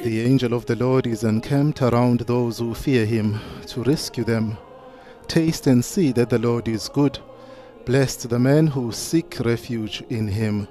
The angel of the Lord is encamped around those who fear him, to rescue them. Taste and see that the Lord is good. Blessed the men who seek refuge in him.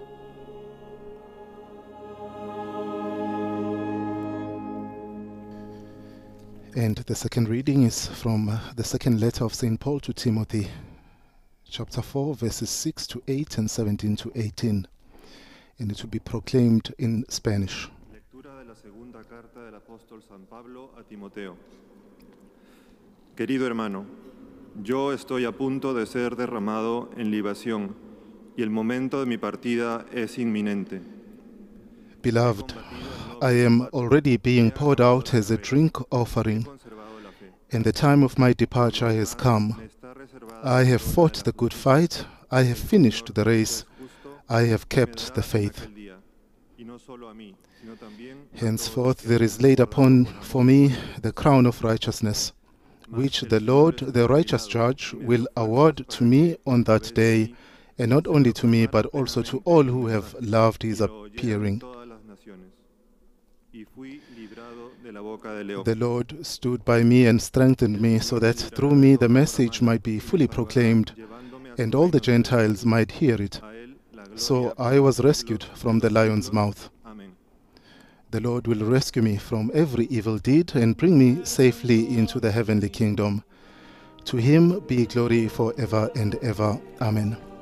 And the second reading is from the second letter of St. Paul to Timothy, chapter 4, verses 6 to 8 and 17 to 18. And it will be proclaimed in Spanish. Lectura de la segunda carta del apóstol San Pablo a Timoteo. Querido hermano, yo estoy a punto de ser derramado en libación y el momento de mi partida es inminente. Beloved, I am already being poured out as a drink offering, and the time of my departure has come. I have fought the good fight, I have finished the race, I have kept the faith. Henceforth there is laid upon for me the crown of righteousness, which the Lord, the righteous judge, will award to me on that day, and not only to me, but also to all who have loved his appearing. The Lord stood by me and strengthened me, so that through me the message might be fully proclaimed, and all the Gentiles might hear it. So I was rescued from the lion's mouth. The Lord will rescue me from every evil deed and bring me safely into the heavenly kingdom. To him be glory forever and ever. Amen.